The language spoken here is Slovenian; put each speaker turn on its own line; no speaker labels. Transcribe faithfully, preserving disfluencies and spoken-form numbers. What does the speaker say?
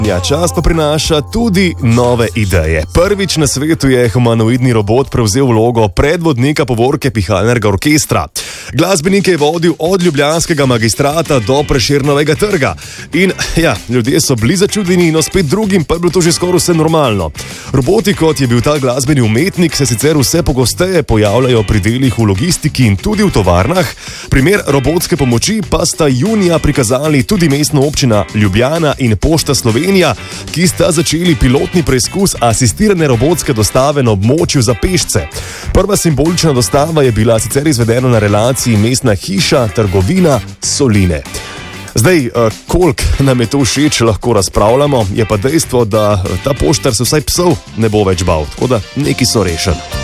Ja, čas pa prinaša tudi nove ideje. Prvič na svetu je humanoidni robot prevzel vlogo predvodnika povorke pihalnega orkestra. Glasbenik je vodil od ljubljanskega magistrata do Prešernovega trga. In ja, ljudje so bili začudeni, no spet drugim pa je bilo to že skoraj vse normalno. Roboti, kot je bil ta glasbeni umetnik, se sicer vse pogosteje pojavljajo pri delih v logistiki in tudi v tovarnah. Primer robotske pomoči pa sta junija prikazali tudi mestna občina Ljubljana in Pošta Slovenija, ki sta začeli pilotni preizkus asistirane robotske dostave na območju za pešce. Prva simbolična dostava je bila sicer izvedena na relaciji mestna hiša, trgovina, Soline. Zdaj, koliko nam je to všeč, lahko razpravljamo, je pa dejstvo, da ta poštar se vsaj psov ne bo več bal, tako da neki so rešeni.